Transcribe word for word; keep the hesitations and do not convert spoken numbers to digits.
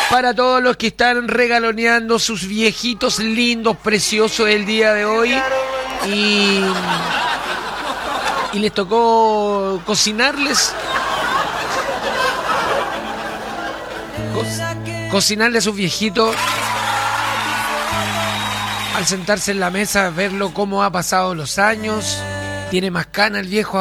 para todos los que están regaloneando sus viejitos lindos, preciosos el día de hoy. Y, y les tocó cocinarles. Co cocinarle a sus viejitos. Al sentarse en la mesa, verlo cómo ha pasado los años. Tiene más cana el viejo